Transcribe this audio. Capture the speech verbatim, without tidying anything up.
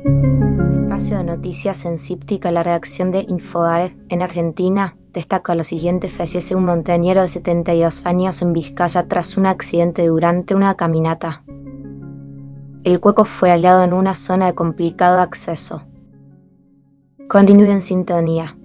Espacio de noticias en Cíptica, la redacción de Infobae en Argentina destaca lo siguiente: fallece un montañero de setenta y dos años en Vizcaya tras un accidente durante una caminata. El hueco fue hallado en una zona de complicado acceso. Continúe en sintonía.